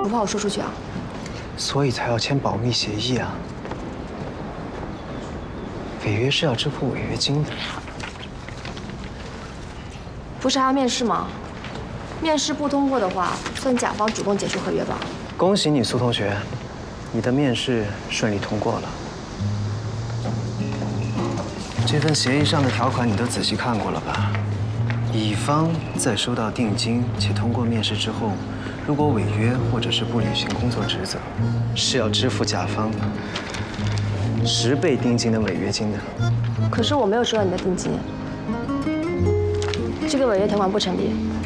不怕我说出去啊？ 所以才要签保密协议啊。违约是要支付违约金的。 不是还要面试吗？面试不通过的话，算甲方主动解除合约吧。 恭喜你，苏同学，你的面试顺利通过了。这份协议上的条款你都仔细看过了吧？乙方在收到定金且通过面试之后，如果违约或者是不履行工作职责，是要支付甲方10倍定金的违约金的。 可是我没有收到你的定金，这个违约条款不成立。